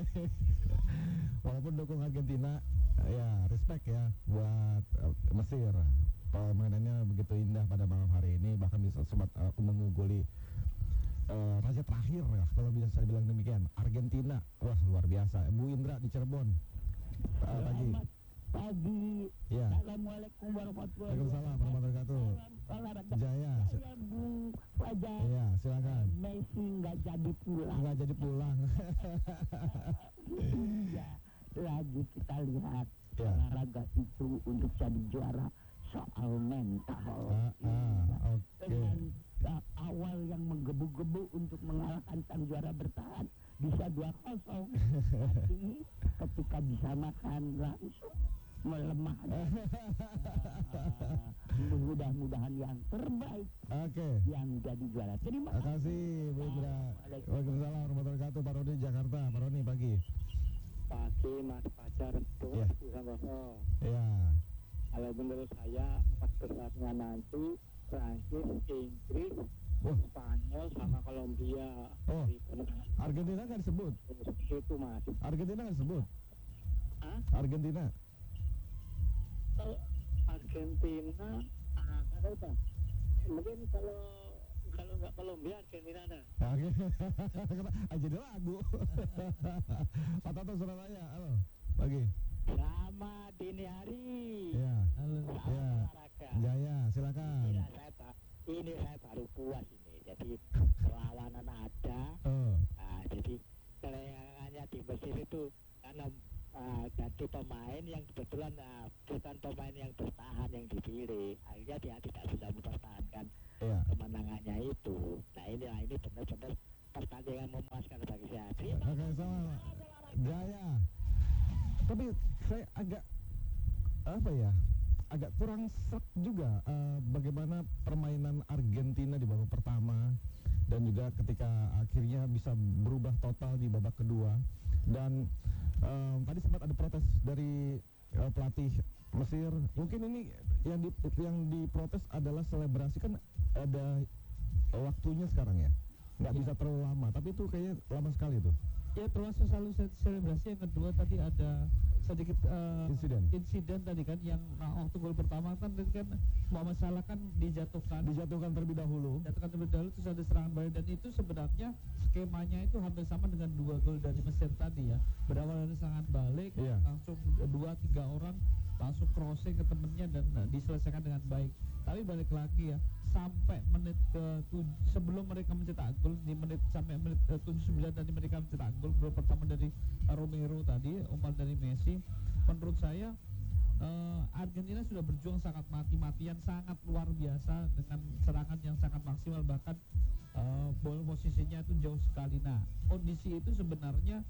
Walaupun dukung Argentina, ya respect ya buat Mesir. Permainannya begitu indah pada malam hari ini, bahkan bisa sempat mengungguli raja terakhir ya, kalau bisa saya bilang demikian. Argentina, wah luar biasa. Bu Indra di Cirebon. Pagi. Pagi. Ya. Assalamualaikum warahmatullahi wabarakatuh. Olahraga. Jaya. Saya Bung Fajar. Iya, silakan. Messi nggak jadi pulang. Ya, lagi kita lihat olahraga itu untuk jadi juara soal mental. Dengan awal yang menggebu-gebu untuk mengalahkan sang juara bertahan bisa 2-0. Tapi ketika bisa makan langsung melemah. Mudah-mudahan yang terbaik yang jadi juara. Terima kasih Bu Indra. Waalaikumsalam warahmatullahi wabarakatuh. Pak Roni Jakarta. Pak Roni pagi. Pagi Mas Fajar. Iya. Kalau menurut saya pas besarnya nanti Prancis, Inggris, Spanyol sama Kolombia. Argentina nggak disebut? Itu Mas. Argentina nggak disebut? Argentina. Kalau Argentina, nggak tahu. Mungkin kalau nggak Kolombia, Argentina ada. Jadi lagu. Pak Toto Surabaya, halo. Pagi. Selamat dini hari. Ya. Halo. Salam Ya. olahraga. Jaya, silakan. Ini saya baru puas ini. Jadi perlawanan ada. Oh. Nah, jadi kelayangannya di Mesir itu karena ganti pemain yang kebetulan bukan pemain yang bertahan yang dipilih. Akhirnya dia tidak bisa mempertahankan Iya. kemenangannya itu. Nah ini benar-benar pertandingan memuaskan bagi saya. Oke, sama Jaya. Tapi saya agak apa ya? Agak kurang sreg juga bagaimana permainan Argentina di babak pertama dan juga ketika akhirnya bisa berubah total di babak kedua. Dan tadi sempat ada protes dari pelatih Mesir. Mungkin ini yang diprotes adalah selebrasi, kan ada waktunya sekarang ya. Nggak bisa terlalu lama, tapi itu kayaknya lama sekali tuh. Ya termasuk selalu selebrasi. Yang kedua tadi ada sedikit insiden tadi kan yang waktu gol pertama kan Muhammad Salah kan dijatuhkan terlebih dahulu. Terus ada serangan balik, dan itu sebenarnya skemanya itu hampir sama dengan 2 gol dari Mesir tadi ya. Berawal dari serangan balik, Iya. langsung 2-3 orang langsung crossing ke temennya dan diselesaikan dengan baik. Tapi balik lagi ya, sampai menit sebelum mereka mencetak gol sampai menit 79 tadi mereka mencetak gol pertama dari Romero tadi, umpan dari Messi. Menurut saya Argentina sudah berjuang sangat mati-matian, sangat luar biasa dengan serangan yang sangat maksimal, bahkan bola posisinya itu jauh sekali. Nah, kondisi itu sebenarnya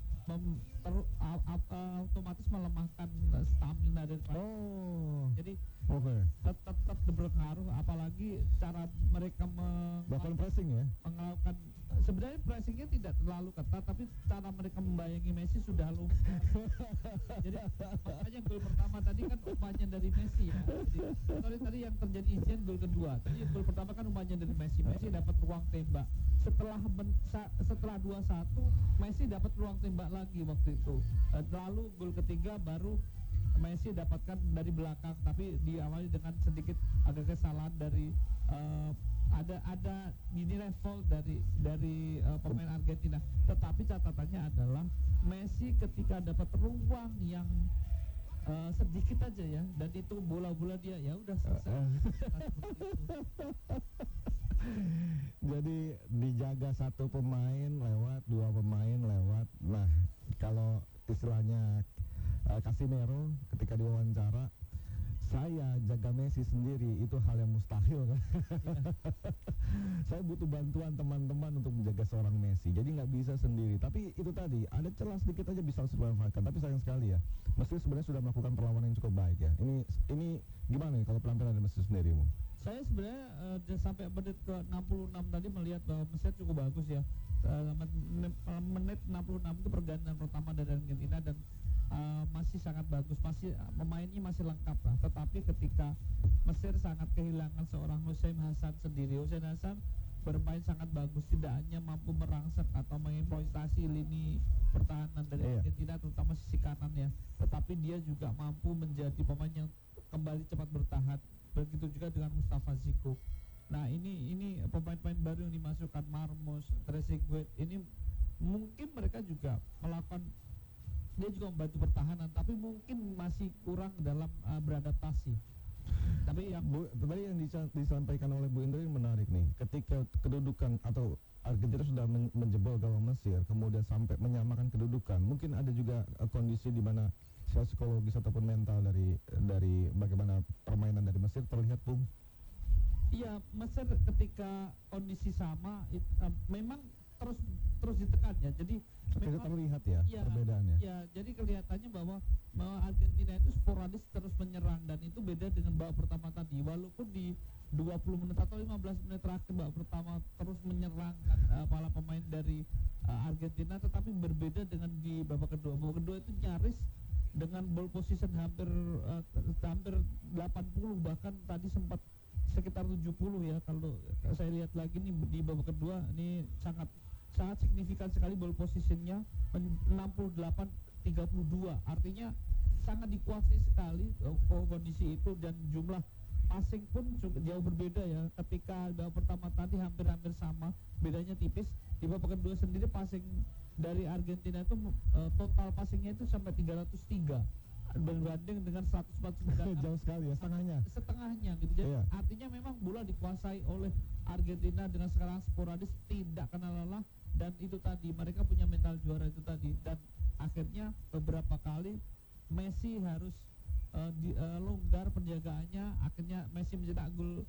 otomatis melemahkan stamina dan jadi tetap berpengaruh, apalagi cara mereka Bahkan pressing ya. melakukan. Sebenarnya pressingnya tidak terlalu ketat, tapi cara mereka membayangi Messi sudah lumpuh. Jadi makanya gol pertama tadi kan umpannya dari Messi ya. Jadi tadi yang terjadi insiden gol kedua. Tadi gol pertama kan umpannya dari Messi. Messi dapat ruang tembak. Setelah 2-1 Messi dapat ruang tembak lagi waktu itu. Lalu gol ketiga baru Messi dapatkan dari belakang, tapi diawali dengan sedikit agak kesalahan dari ada dinilai fault dari pemain Argentina. Tetapi catatannya adalah Messi ketika dapat ruang yang sedikit aja ya, dan itu bola-bola dia ya udah selesai. Jadi dijaga satu pemain lewat, 2 pemain lewat. Nah, kalau istilahnya Casemiro ketika diwawancara, saya jaga Messi sendiri itu hal yang mustahil kan. Saya butuh bantuan teman-teman untuk menjaga seorang Messi. Jadi nggak bisa sendiri. Tapi itu tadi ada celah sedikit aja bisa dimanfaatkan. Tapi sayang sekali ya, Messi sebenarnya sudah melakukan perlawanan yang cukup baik ya. Ini gimana nih kalau penampilan dari Messi sendiri, Bu? Saya sebenarnya sampai menit ke 66 tadi melihat bahwa Mesir cukup bagus ya. Menit 66 itu pergantian pertama dari Argentina dan masih sangat bagus, pemainnya masih lengkap lah. Tetapi ketika Mesir sangat kehilangan seorang Hussein Hassan sendiri. Hussein Hassan bermain sangat bagus, tidak hanya mampu merangsek atau mengeksploitasi lini pertahanan dari Argentina, terutama sisi kanan ya, tetapi dia juga mampu menjadi pemain yang kembali cepat bertahan. Begitu juga dengan Mustafa Ziko. Nah ini pemain-pemain baru yang dimasukkan, Marmos, Trezeguet, ini mungkin mereka juga melakukan, dia juga membantu pertahanan, tapi mungkin masih kurang dalam beradaptasi. Tapi yang tadi yang disampaikan oleh Bu Indri menarik nih. Ketika kedudukan atau Argentina sudah menjebol gawang Mesir, kemudian sampai menyamakan kedudukan, mungkin ada juga kondisi di mana secara psikologis ataupun mental dari bagaimana permainan dari Mesir terlihat, Bung. Iya, Mesir ketika kondisi sama memang terus ditekan ya. Jadi memang terlihat ya perbedaannya. Ya, jadi kelihatannya bahwa Argentina itu sporadis terus menyerang, dan itu beda dengan babak pertama tadi. Walaupun di 20 menit atau 15 menit terakhir babak pertama terus menyerang para pemain dari Argentina, tetapi berbeda dengan di babak kedua. Babak kedua itu nyaris dengan ball position hampir 80, bahkan tadi sempat sekitar 70 ya. Kalau saya lihat lagi nih di babak kedua, ini sangat signifikan sekali ball positionnya, 68-32, artinya sangat dikuasai sekali kondisi itu, dan jumlah passing pun jauh berbeda ya. Ketika babak pertama tadi hampir sama, bedanya tipis, di babak kedua sendiri passing dari Argentina itu total passingnya itu sampai 303 berbanding dengan 149. Jauh sekali ya, setengahnya gitu. Jadi Iya. artinya memang bola dikuasai oleh Argentina dengan sekarang sporadis, tidak kenal lelah, dan itu tadi mereka punya mental juara itu tadi, dan akhirnya beberapa kali Messi harus longgar penjagaannya, akhirnya Messi mencetak gol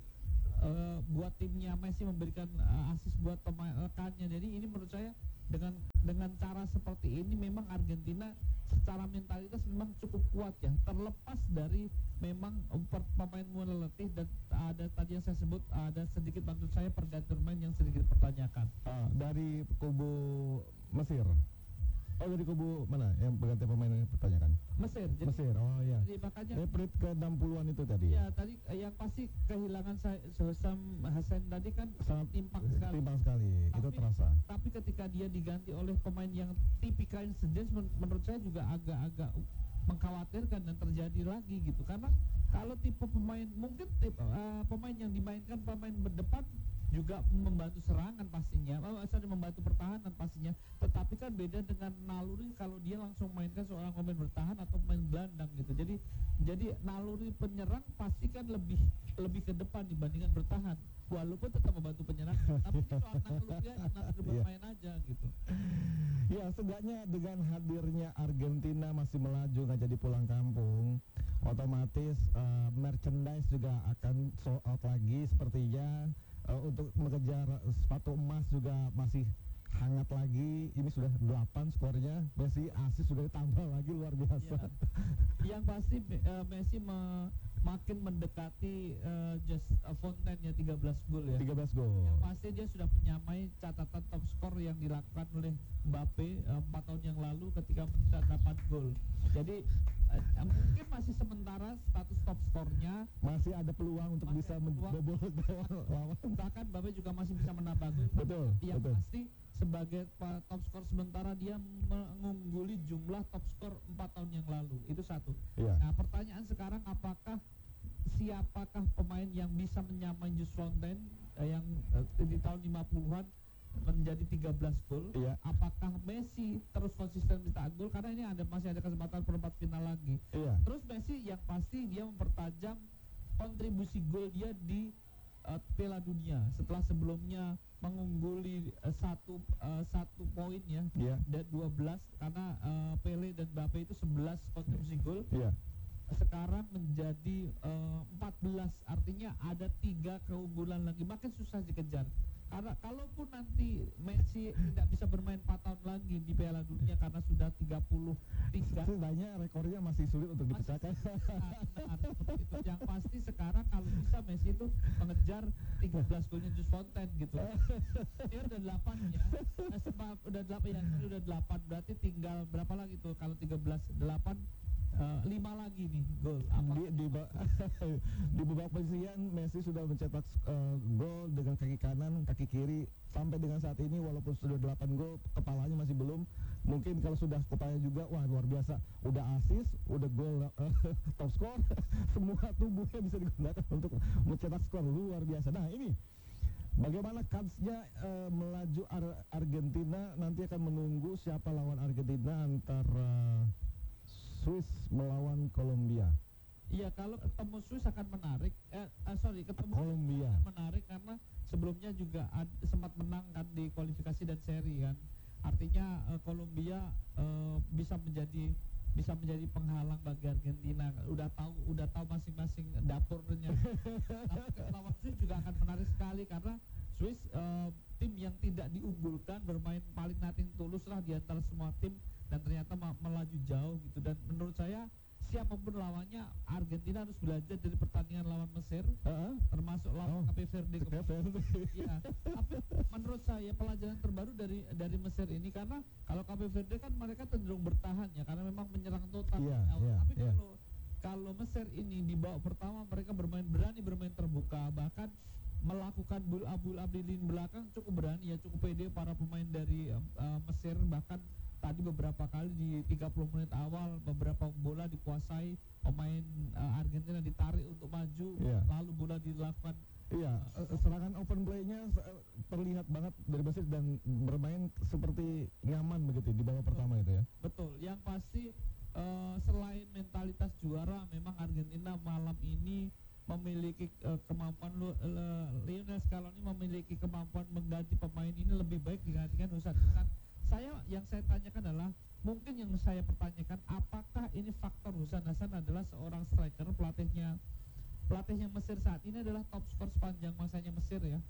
buat timnya, Messi memberikan assist buat pemain rekannya. Jadi ini menurut saya dengan cara seperti ini memang Argentina secara mentalitas memang cukup kuat ya, terlepas dari memang pemain mulai letih, dan ada tadi yang saya sebut ada sedikit bantu saya pergantian pemain yang sedikit pertanyakan. Dari kubu Mesir. Oh, dari kubu mana yang berganti pemain yang dipertanyakan? Mesir. Mesir, oh iya. Jadi makanya Menit ke 60-an itu tadi. ya tadi yang pasti kehilangan Hussam Hasan tadi kan Sangat timpang sekali. timpang sekali, itu Tapi- terasa. Tapi ketika dia diganti oleh pemain yang tipikal sejenis, menurut saya juga agak-agak mengkhawatirkan dan terjadi lagi gitu. Karena kalau tipe pemain, mungkin pemain yang dimainkan pemain berdepan juga membantu serangan pastinya, membantu pertahanan pastinya. Tetapi kan beda dengan naluri kalau dia langsung mainkan seorang pemain bertahan atau pemain gelandang gitu. Jadi naluri penyerang pasti kan lebih ke depan dibandingkan bertahan. Walaupun tetap membantu penyerang, tapi soal naluri bermain aja gitu. Ya, setidaknya dengan hadirnya Argentina masih melaju, nggak jadi pulang kampung, otomatis merchandise juga akan sold out lagi sepertinya. Untuk mengejar sepatu emas juga masih hangat lagi. Ini sudah 8 skornya. Messi asis sudah ditambah lagi, luar biasa. Yang pasti Messi makin mendekati Fontaine ya, 13 gol ya. 13 gol. Yang pasti dia sudah menyamai catatan top skor yang dilakukan oleh Mbappe 4 tahun yang lalu ketika mencetak 8 gol. Jadi mungkin masih sementara status top skornya, Masih ada peluang untuk Masih bisa ada peluang. membobol lawan. bahkan Mbappe juga masih bisa menambah gol. Betul, Yang betul. pasti sebagai top skor sementara dia mengungguli jumlah top skor 4 tahun yang lalu. Itu satu. Iya. Nah, pertanyaan sekarang, siapakah pemain yang bisa menyamai Jules Fontaine yang di tahun 50-an menjadi 13 gol? Iya. Apakah Messi terus konsisten mencetak gol, karena ini masih ada kesempatan perempat final lagi. Iya. Terus Messi yang pasti dia mempertajam kontribusi gol dia di Piala Dunia setelah sebelumnya mengungguli satu poin ya, Iya. dan 12 karena Pele dan Mbappe itu 11 kontribusi gol. Iya. Sekarang menjadi 14, artinya ada 3 keunggulan lagi, makin susah dikejar. Karena kalaupun nanti Messi tidak bisa bermain 4 tahun lagi di Piala Dunia karena sudah 33, Setidaknya rekornya masih sulit untuk dipecahkan. benar, seperti itu. Yang pasti sekarang kalau bisa Messi itu mengejar 13 golnya Jules Fontaine gitu. Dia udah 8 ya. Udah 8 ya, udah 8, berarti tinggal berapa lagi tuh kalau 13, 8, 5 lagi nih gol. Di babak penyisihan Messi sudah mencetak gol dengan kaki kanan, kaki kiri. Sampai dengan saat ini walaupun sudah 8 gol, kepalanya masih belum. Mungkin kalau sudah kepalanya juga, wah luar biasa. Udah assist, udah gol, top skor. Semua tubuhnya bisa digunakan untuk mencetak skor, luar biasa. Nah ini bagaimana kansnya melaju Argentina, nanti akan menunggu siapa lawan Argentina antara Swiss melawan Kolombia. Iya, kalau ketemu Swiss akan menarik. Ketemu Kolombia. akan menarik karena sebelumnya juga sempat menang kan di kualifikasi dan seri kan. Artinya Kolombia bisa menjadi penghalang bagi Argentina. Udah tahu masing-masing dapurnya. Tapi lawan Swiss juga akan menarik sekali karena Swiss tim yang tidak diunggulkan, bermain paling nothing tulus lah di antara semua tim, dan ternyata melaju jauh gitu. Dan menurut saya siapapun lawannya, Argentina harus belajar dari pertandingan lawan Mesir, termasuk lawan Cape Verde kemarin. Iya. Tapi menurut saya pelajaran terbaru dari Mesir ini, karena kalau Cape Verde kan mereka cenderung bertahan ya, karena memang menyerang total. Iya, Tapi iya. kalau Mesir ini di babak pertama mereka berani bermain terbuka, bahkan melakukan abul abdilin belakang cukup berani ya, cukup pede para pemain dari Mesir. Bahkan tadi beberapa kali di 30 menit awal beberapa bola dikuasai pemain Argentina, ditarik untuk maju, Iya. lalu bola dilakukan Iya, serangan open play-nya terlihat banget dari Mesir dan bermain seperti nyaman begitu di babak pertama itu ya. Betul, yang pasti selain mentalitas juara, memang Argentina malam ini memiliki kemampuan Lionel Scaloni memiliki kemampuan mengganti pemain ini lebih baik dibandingkan Hasan. Yang saya tanyakan adalah, mungkin yang saya pertanyakan, apakah ini faktor Hasan adalah seorang striker, pelatihnya Mesir saat ini adalah top skor sepanjang masanya Mesir ya.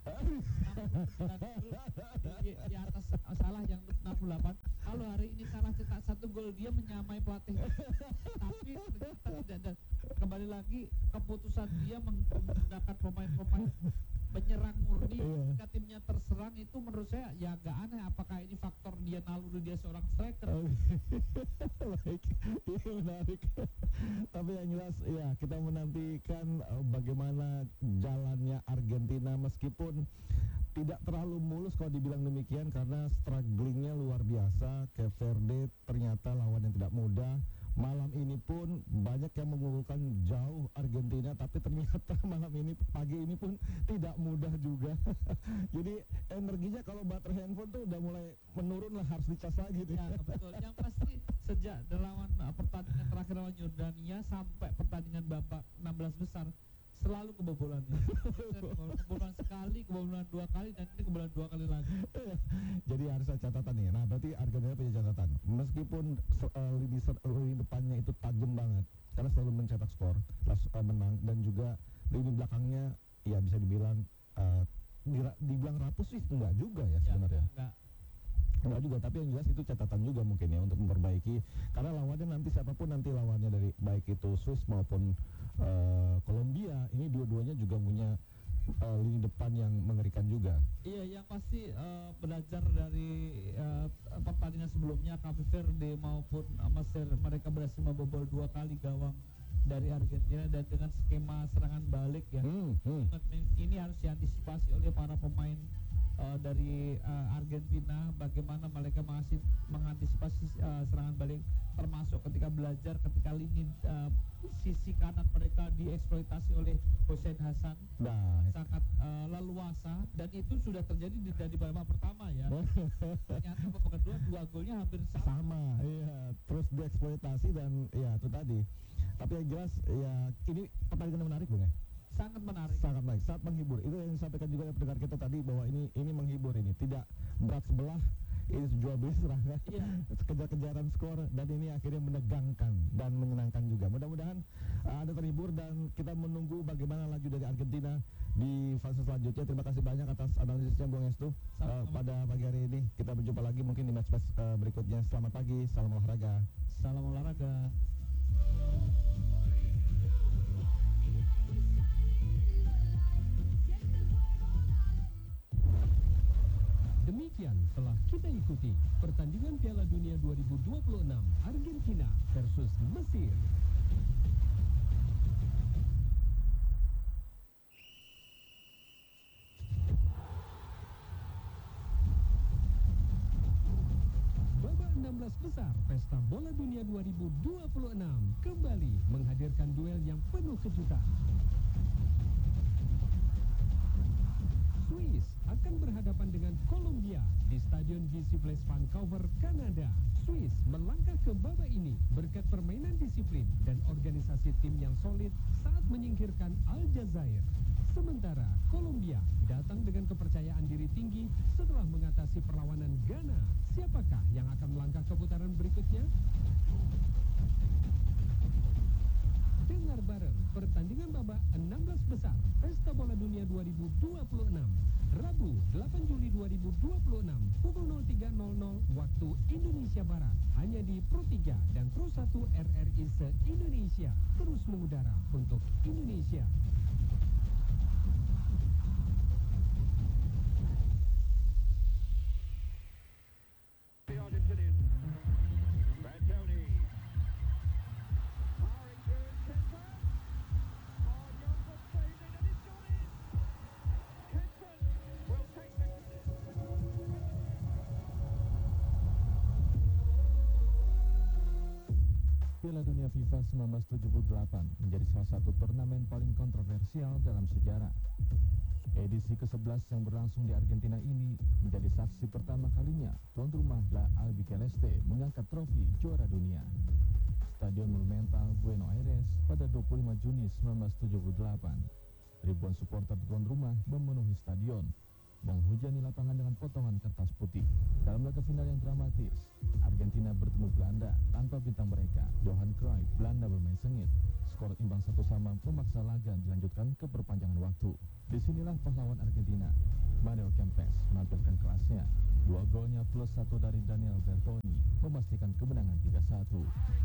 69 gol di atas Salah yang 68. Kalau hari ini Salah cetak 1 gol, dia menyamai pelatih. Tapi ternyata tidak ada. Kembali lagi keputusan dia menggunakan pemain-pemain penyerang murni ketika timnya terserang, itu menurut saya ya agak aneh. Apakah ini faktor naluri dia seorang striker? Baik, ini menarik. Tapi yang jelas ya kita menantikan bagaimana jalannya Argentina, meskipun tidak terlalu mulus kalau dibilang demikian karena strugglingnya luar biasa. Cape Verde ternyata lawan yang tidak mudah. Malam ini pun banyak yang mengunggulkan jauh Argentina, tapi ternyata malam ini, pagi ini pun tidak mudah juga. Jadi energinya kalau baterai handphone tuh udah mulai menurun lah, harus dicas lagi tuh. Ya betul. Yang pasti sejak lawan pertandingan terakhir lawan Yordania sampai pertandingan babak 16 besar selalu kebobolannya. Kebobolan sekali, kebobolan 2 kali, dan ini kebobolan 2 kali lagi. Jadi harus ada catatan nih. Nah, berarti Argentina punya catatan. Meskipun lini depannya itu tajam banget, karena selalu mencetak skor, menang, dan juga lini belakangnya ya bisa dibilang dibilang rapuh sih enggak juga ya sebenarnya. Enggak juga, tapi yang jelas itu catatan juga mungkin ya untuk memperbaiki, karena lawannya nanti siapapun nanti lawannya, dari baik itu Swiss maupun Kolombia, ini dua-duanya juga punya lini depan yang mengerikan juga. Iya, yang pasti belajar dari pertandingan sebelumnya, Cape Verde maupun Mesir, mereka berhasil membobol 2 kali gawang dari Argentina dan dengan skema serangan balik ya. Ini harus diantisipasi oleh para pemain dari Argentina, bagaimana mereka masih mengantisipasi serangan balik, termasuk ketika belajar ketika lini sisi kanan mereka dieksploitasi oleh Hussein Hasan sangat leluasa, dan itu sudah terjadi dari babak pertama ya. Ternyata babak kedua 2 golnya hampir sama. Iya, terus dieksploitasi dan ya itu tadi. Tapi yang jelas ya ini pertandingan menarik Bung ya. Sangat menarik, sangat menghibur. Itu yang disampaikan juga oleh pendengar kita tadi, bahwa ini menghibur, ini tidak berat sebelah, ini jual beli serangan, kejar-kejaran skor, dan ini akhirnya menegangkan dan menyenangkan juga. Mudah-mudahan Anda terhibur, dan kita menunggu bagaimana laju dari Argentina di fase selanjutnya. Terima kasih banyak atas analisisnya Bung Estu pada pagi hari ini. Kita berjumpa lagi mungkin di match berikutnya. Selamat pagi, salam olahraga. Salam olahraga. Demikian telah kita ikuti pertandingan Piala Dunia 2026 Argentina versus Mesir. Babak 16 besar Pesta Bola Dunia 2026 kembali menghadirkan duel yang penuh kejutan. Swiss akan berhadapan dengan Kolombia di Stadion GC Place Vancouver, Kanada. Swiss melangkah ke babak ini berkat permainan disiplin dan organisasi tim yang solid saat menyingkirkan Aljazair. Sementara Kolombia datang dengan kepercayaan diri tinggi setelah mengatasi perlawanan Ghana. Siapakah yang akan melangkah ke putaran berikutnya? Dengar bareng pertandingan babak 16 besar Pesta Bola Dunia 2026 Rabu 8 Juli 2026 pukul 03.00 waktu Indonesia Barat, hanya di Pro 3 dan Pro 1 RRI se-Indonesia, terus mengudara untuk Indonesia. Piala Dunia FIFA 1978 menjadi salah satu turnamen paling kontroversial dalam sejarah. Edisi ke-11 yang berlangsung di Argentina ini menjadi saksi pertama kalinya tuan rumah La Albiceleste mengangkat trofi juara dunia. Stadion Monumental Buenos Aires pada 25 Juni 1978. Ribuan supporter tuan rumah memenuhi stadion, menghujani lapangan dengan potongan kertas putih. Dalam laga final yang dramatis, Argentina bertemu Belanda tanpa bintang mereka, Johan Cruyff. Belanda bermain sengit. Skor imbang 1-1 memaksa laga dilanjutkan ke perpanjangan waktu. Disinilah pahlawan Argentina, Mario Kempes, menampilkan kelasnya. 2 golnya plus 1 dari Daniel Bertoni memastikan kemenangan 3-1.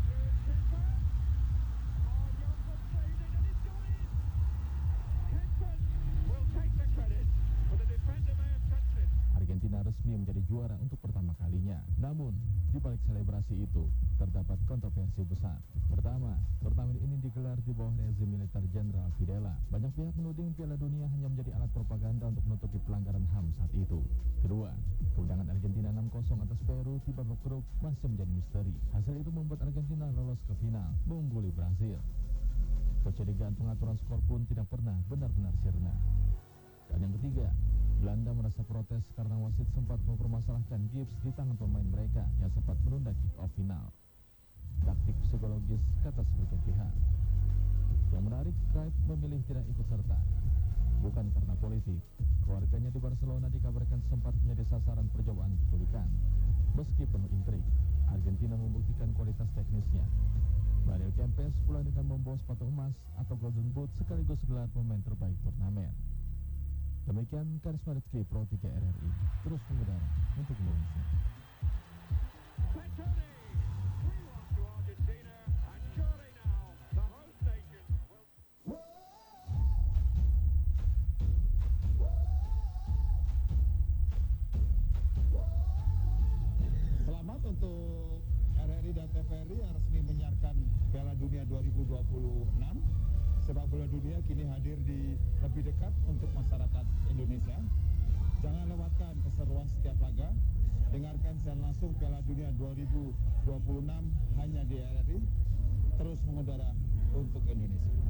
Argentina resmi menjadi juara untuk pertama kalinya. Namun, di balik selebrasi itu, terdapat kontroversi besar. Pertama, turnamen ini digelar di bawah rezim militer Jenderal Videla. Banyak pihak menuding Piala Dunia hanya menjadi alat propaganda untuk menutupi pelanggaran HAM saat itu. Kedua, kemenangan Argentina 6-0 atas Peru di babak grup masih menjadi misteri. Hasil itu membuat Argentina lolos ke final, mengungguli Brasil. Kecurigaan pengaturan skor pun tidak pernah benar-benar sirna. Dan yang ketiga, Belanda merasa protes karena wasit sempat mempermasalahkan gips di tangan pemain mereka yang sempat menunda kick-off final. Taktik psikologis, kata sebagian pihak. Yang menarik, Cruyff memilih tidak ikut serta. Bukan karena politik, keluarganya di Barcelona dikabarkan sempat menjadi sasaran percobaan penculikan. Meski penuh intrik, Argentina membuktikan kualitas teknisnya. Mario Kempes pulang dengan membawa sepatu emas atau Golden Boot sekaligus gelar pemain terbaik turnamen. Demikian Karisma Rizky Pro 3 RRI terus mengudara untuk Indonesia. Selamat untuk RRI dan TVRI yang resmi menyiarkan Piala Dunia 2026. Sepak bola dunia kini hadir di lebih dekat untuk masyarakat Indonesia. Jangan lewatkan keseruan setiap laga. Dengarkan siaran langsung Piala Dunia 2026 hanya di RRI. Terus mengudara untuk Indonesia.